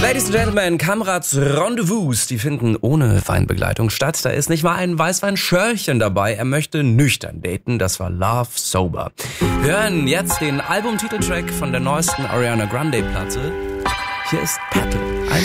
Ladies and Gentlemen, Kamrads Rendezvous, die finden ohne Weinbegleitung statt. Da ist nicht mal ein Weißweinschörchen dabei. Er möchte nüchtern daten. Das war Love Sober. Wir hören jetzt den Albumtiteltrack von der neuesten Ariana Grande Platte. Hier ist Petal.